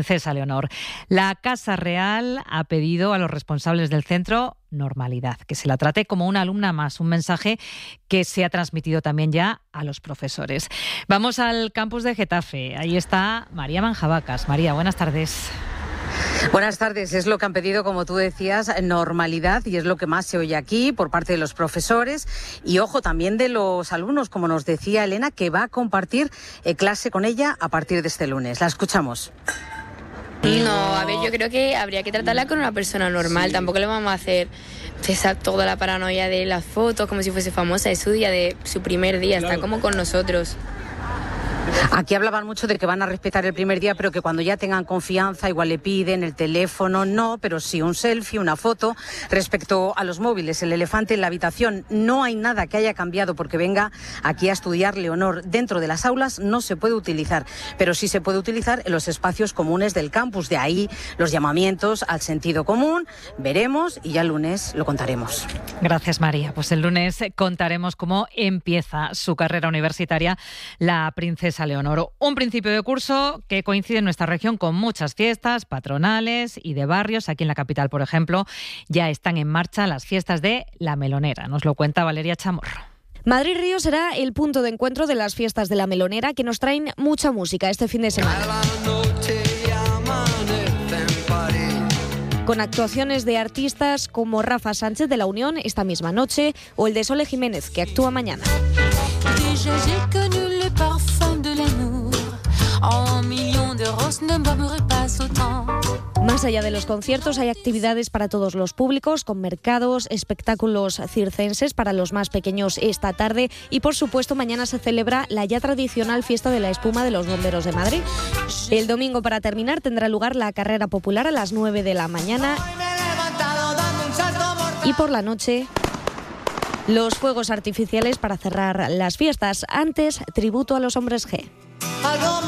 princesa Leonor. La Casa Real ha pedido a los responsables del centro normalidad, que se la trate como una alumna más, un mensaje que se ha transmitido también ya a los profesores. Vamos al campus de Getafe. Ahí está María Manjabacas. María, buenas tardes. Buenas tardes. Es lo que han pedido, como tú decías, normalidad, y es lo que más se oye aquí por parte de los profesores y, ojo, también de los alumnos, como nos decía Elena, que va a compartir clase con ella a partir de este lunes. La escuchamos. No, a ver, yo creo que habría que tratarla con una persona normal. Sí. Tampoco le vamos a hacer toda la paranoia de las fotos como si fuese famosa. Es su día, de su primer día, claro. Está como con nosotros. Aquí hablaban mucho de que van a respetar el primer día, pero que cuando ya tengan confianza igual le piden el teléfono, no, pero sí un selfie, una foto. Respecto a los móviles, el elefante en la habitación, no hay nada que haya cambiado porque venga aquí a estudiar Leonor. Dentro de las aulas no se puede utilizar, pero sí se puede utilizar en los espacios comunes del campus. De ahí los llamamientos al sentido común. Veremos y ya el lunes lo contaremos. Gracias, María. Pues el lunes contaremos cómo empieza su carrera universitaria la princesa Leonor. Un principio de curso que coincide en nuestra región con muchas fiestas patronales y de barrios. Aquí en la capital, por ejemplo, ya están en marcha las fiestas de La Melonera. Nos lo cuenta Valeria Chamorro. Madrid-Río será el punto de encuentro de las fiestas de La Melonera, que nos traen mucha música este fin de semana. Con actuaciones de artistas como Rafa Sánchez de La Unión esta misma noche o el de Sole Jiménez, que actúa mañana. Más allá de los conciertos hay actividades para todos los públicos, con mercados, espectáculos circenses para los más pequeños esta tarde y, por supuesto, mañana se celebra la ya tradicional fiesta de la espuma de los bomberos de Madrid. El domingo, para terminar, tendrá lugar la carrera popular a las 9 de la mañana y por la noche los fuegos artificiales para cerrar las fiestas. Antes, tributo a los hombres G.